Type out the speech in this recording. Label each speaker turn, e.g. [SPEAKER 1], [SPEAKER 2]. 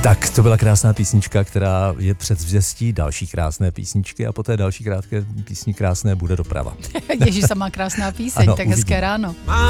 [SPEAKER 1] Tak to byla krásná písnička, která je předzvěstí další krásné písničky a po té další krátké písni krásné bude doprava.
[SPEAKER 2] Ježíš, sama krásná píseň,
[SPEAKER 1] Ano,
[SPEAKER 2] tak
[SPEAKER 1] uvidíme.
[SPEAKER 2] hezké ráno.